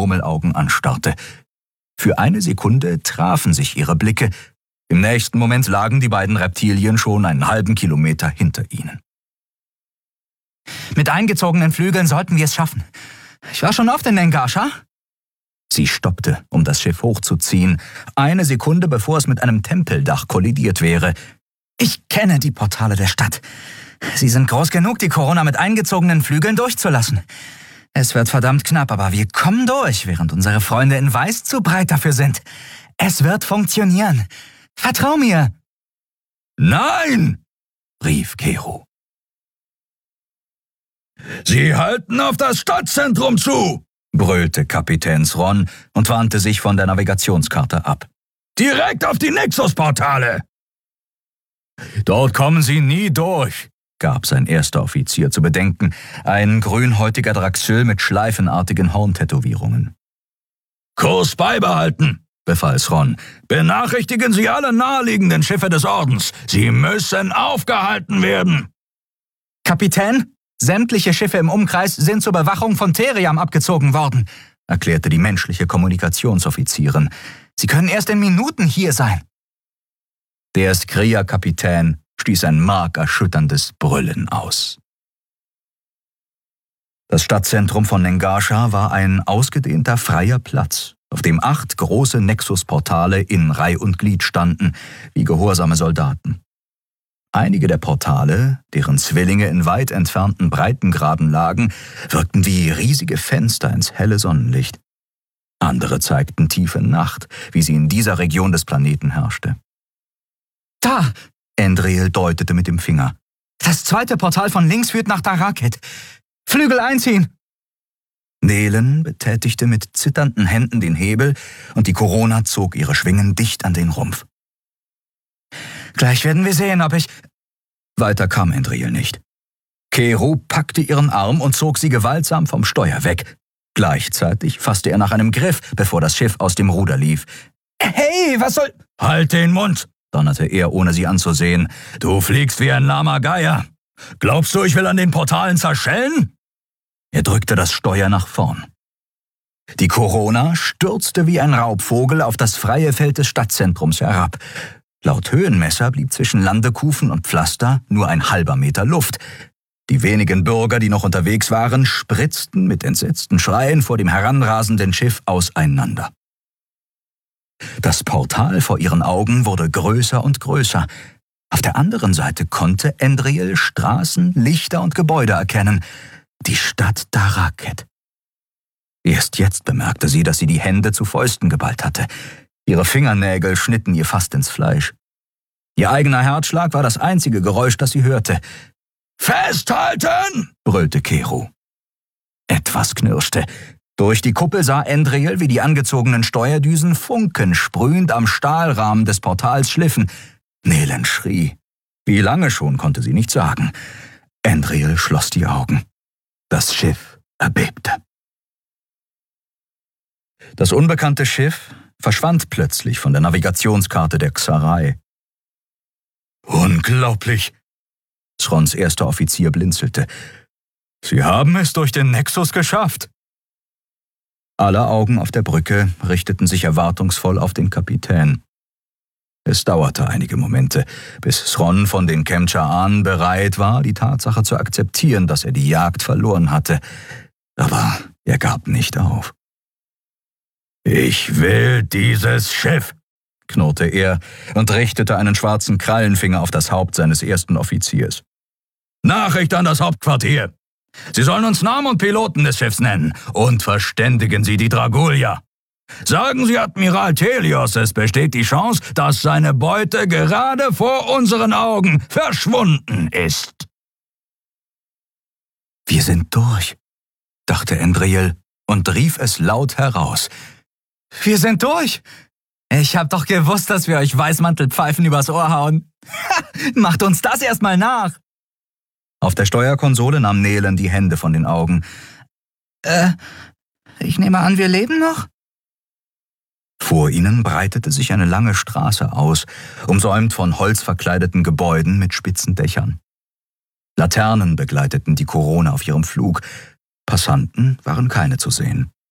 Murmelaugen anstarrte. Für eine Sekunde trafen sich ihre Blicke. Im nächsten Moment lagen die beiden Reptilien schon einen halben Kilometer hinter ihnen. »Mit eingezogenen Flügeln sollten wir es schaffen. Ich war schon oft in Nengascha.« Sie stoppte, um das Schiff hochzuziehen, eine Sekunde bevor es mit einem Tempeldach kollidiert wäre. »Ich kenne die Portale der Stadt. Sie sind groß genug, die Corona mit eingezogenen Flügeln durchzulassen. Es wird verdammt knapp, aber wir kommen durch, während unsere Freunde in Weiß zu breit dafür sind. Es wird funktionieren. Vertrau mir!« »Nein!« rief Kero. »Sie halten auf das Stadtzentrum zu!« brüllte Kapitän Thron und wandte sich von der Navigationskarte ab. »Direkt auf die Nexus-Portale!« »Dort kommen Sie nie durch«, gab sein erster Offizier zu bedenken, ein grünhäutiger Draxyl mit schleifenartigen Horntätowierungen. »Kurs beibehalten«, befahl Thron. »Benachrichtigen Sie alle naheliegenden Schiffe des Ordens. Sie müssen aufgehalten werden.« »Kapitän, sämtliche Schiffe im Umkreis sind zur Bewachung von Theriam abgezogen worden«, erklärte die menschliche Kommunikationsoffizierin. »Sie können erst in Minuten hier sein.« Der Skria-Kapitän stieß ein markerschütterndes Brüllen aus. Das Stadtzentrum von Nengascha war ein ausgedehnter freier Platz, auf dem 8 große Nexus-Portale in Reih und Glied standen, wie gehorsame Soldaten. Einige der Portale, deren Zwillinge in weit entfernten Breitengraden lagen, wirkten wie riesige Fenster ins helle Sonnenlicht. Andere zeigten tiefe Nacht, wie sie in dieser Region des Planeten herrschte. »Da!« Endril deutete mit dem Finger. »Das zweite Portal von links führt nach Daraket. Flügel einziehen!« Nelen betätigte mit zitternden Händen den Hebel und die Corona zog ihre Schwingen dicht an den Rumpf. »Gleich werden wir sehen, ob ich...« Weiter kam Endril nicht. Kero packte ihren Arm und zog sie gewaltsam vom Steuer weg. Gleichzeitig fasste er nach einem Griff, bevor das Schiff aus dem Ruder lief. »Hey, was soll...« »Halt den Mund«, donnerte er, ohne sie anzusehen. »Du fliegst wie ein lahmer Geier. Glaubst du, ich will an den Portalen zerschellen?« Er drückte das Steuer nach vorn. Die Corona stürzte wie ein Raubvogel auf das freie Feld des Stadtzentrums herab. Laut Höhenmesser blieb zwischen Landekufen und Pflaster nur ein halber Meter Luft. Die wenigen Bürger, die noch unterwegs waren, spritzten mit entsetzten Schreien vor dem heranrasenden Schiff auseinander. Das Portal vor ihren Augen wurde größer und größer. Auf der anderen Seite konnte Endril Straßen, Lichter und Gebäude erkennen. Die Stadt Daraket. Erst jetzt bemerkte sie, dass sie die Hände zu Fäusten geballt hatte. Ihre Fingernägel schnitten ihr fast ins Fleisch. Ihr eigener Herzschlag war das einzige Geräusch, das sie hörte. »Festhalten!« brüllte Kero. Etwas knirschte. Durch die Kuppel sah Endril, wie die angezogenen Steuerdüsen funkensprühend am Stahlrahmen des Portals schliffen. Nelen schrie. Wie lange schon, konnte sie nicht sagen. Endril schloss die Augen. Das Schiff erbebte. Das unbekannte Schiff verschwand plötzlich von der Navigationskarte der Xarai. »Unglaublich!« Throns erster Offizier blinzelte. »Sie haben es durch den Nexus geschafft!« Alle Augen auf der Brücke richteten sich erwartungsvoll auf den Kapitän. Es dauerte einige Momente, bis Thron von den Kemcha'an bereit war, die Tatsache zu akzeptieren, dass er die Jagd verloren hatte. Aber er gab nicht auf. »Ich will dieses Schiff«, knurrte er und richtete einen schwarzen Krallenfinger auf das Haupt seines ersten Offiziers. »Nachricht an das Hauptquartier. Sie sollen uns Namen und Piloten des Schiffs nennen und verständigen Sie die Dragulia. Sagen Sie Admiral Telios, es besteht die Chance, dass seine Beute gerade vor unseren Augen verschwunden ist.« »Wir sind durch«, dachte Endril und rief es laut heraus. »Wir sind durch! Ich hab doch gewusst, dass wir euch Weißmantelpfeifen übers Ohr hauen. Macht uns das erstmal nach!« Auf der Steuerkonsole nahm Nelen die Hände von den Augen. Ich nehme an, wir leben noch?« Vor ihnen breitete sich eine lange Straße aus, umsäumt von holzverkleideten Gebäuden mit spitzen Dächern. Laternen begleiteten die Corona auf ihrem Flug. Passanten waren keine zu sehen.